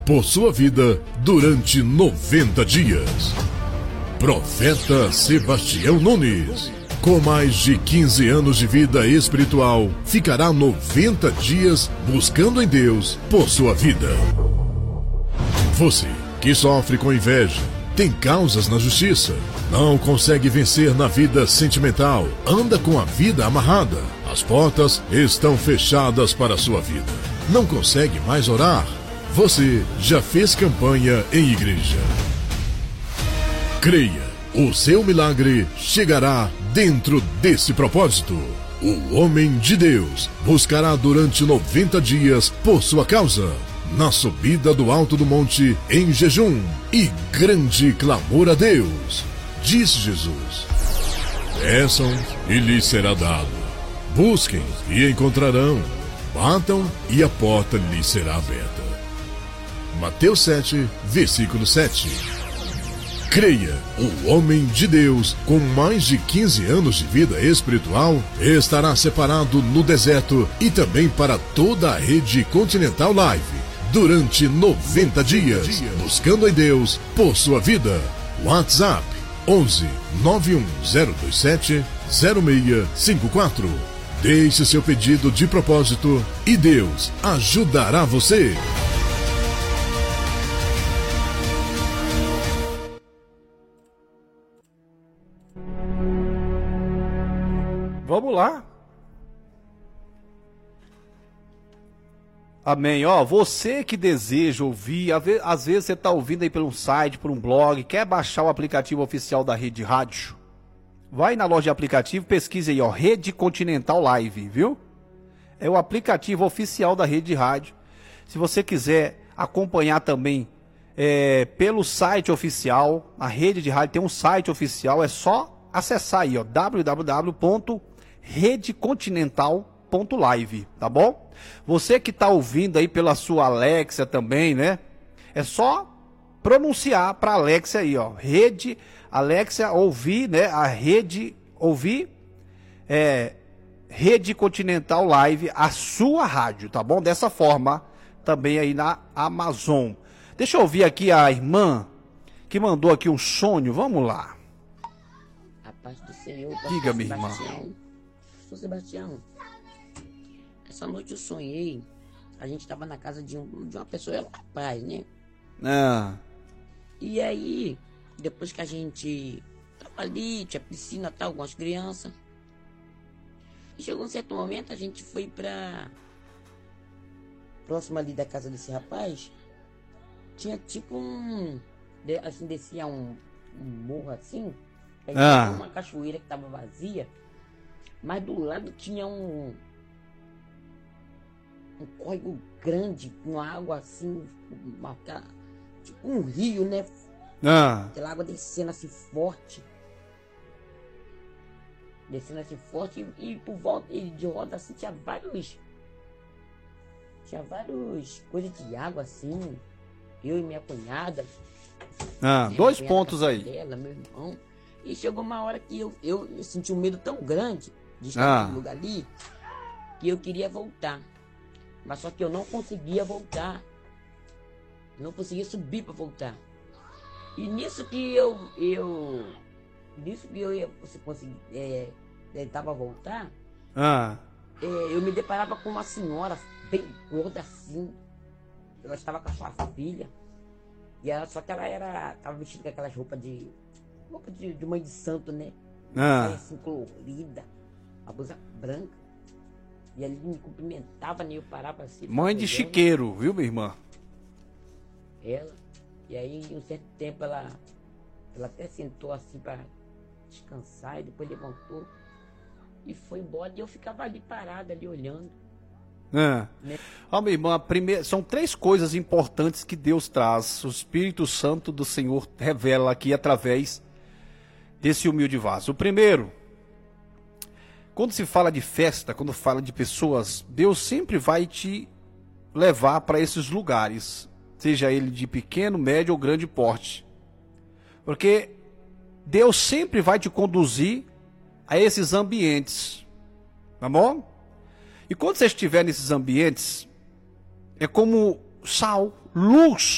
por sua vida durante 90 dias. Profeta Sebastião Nunes, com mais de 15 anos de vida espiritual, ficará 90 dias buscando em Deus por sua vida. Você que sofre com inveja, tem causas na justiça, não consegue vencer na vida sentimental, anda com a vida amarrada, as portas estão fechadas para a sua vida, não consegue mais orar, você já fez campanha em igreja. Creia, o seu milagre chegará dentro desse propósito. O homem de Deus buscará durante 90 dias por sua causa, na subida do alto do monte, em jejum e grande clamor a Deus. Diz Jesus: peçam e lhes será dado, busquem e encontrarão, batam e a porta lhes será aberta. Mateus 7, versículo 7. Creia, o homem de Deus, com mais de 15 anos de vida espiritual, estará separado no deserto e também para toda a rede Continental Live, durante 90 dias, buscando em Deus por sua vida. WhatsApp 11 91027 0654. Deixe seu pedido de propósito e Deus ajudará você. Vamos lá. Amém. Ó, você que deseja ouvir, às vezes você está ouvindo aí por um site, por um blog, quer baixar o aplicativo oficial da Rede Rádio? Vai na loja de aplicativo, pesquisa aí, ó, Rede Continental Live, viu? É o aplicativo oficial da Rede Rádio. Se você quiser acompanhar também pelo site oficial, a Rede de Rádio tem um site oficial, é só acessar aí, ó, www.redecontinental.live, tá bom? Você que está ouvindo aí pela sua Alexa também, né? É só pronunciar para Alexa aí, ó, Rede Alexa ouvir, né? A rede ouvir, Rede Continental Live, a sua rádio, tá bom? Dessa forma também aí na Amazon. Deixa eu ouvir aqui a irmã que mandou aqui um sonho. Vamos lá. A paz do Senhor. Diga, minha irmã. Sou Sebastião. Essa noite eu sonhei. A gente estava na casa de uma pessoa, ela rapaz, né? E aí, depois que a gente tava ali, tinha piscina, tal, algumas crianças. E chegou um certo momento, a gente foi próximo ali da casa desse rapaz. Tinha tipo assim, descia um morro assim. Aí tinha uma cachoeira que tava vazia. Mas do lado tinha um córrego grande, com água assim, tipo um rio, né? Aquela água descendo assim forte. E por volta de roda assim tinha vários coisas de água assim. Eu e minha cunhada. Dois pontos aí. Dela, meu irmão. E chegou uma hora que eu senti um medo tão grande de estar naquele lugar ali, que eu queria voltar. Mas só que eu não conseguia voltar. Não conseguia subir para voltar. E nisso que eu tentava voltar, eu me deparava com uma senhora bem gorda assim. Ela estava com a sua filha. Só que ela estava vestida com aquelas roupas de mãe de santo, né? Assim, colorida, a blusa branca. E ele me cumprimentava, né? Eu parava assim. Mãe de chiqueiro, viu, minha irmã? Ela. E aí, em um certo tempo, ela até sentou assim para descansar, e depois levantou e foi embora. E eu ficava ali parada, ali olhando. Né? Minha irmã, são 3 coisas importantes que Deus traz. O Espírito Santo do Senhor revela aqui através desse humilde vaso. O primeiro, quando se fala de festa, quando fala de pessoas, Deus sempre vai te levar para esses lugares, seja ele de pequeno, médio ou grande porte. Porque Deus sempre vai te conduzir a esses ambientes, tá bom? E quando você estiver nesses ambientes, é como sal, luz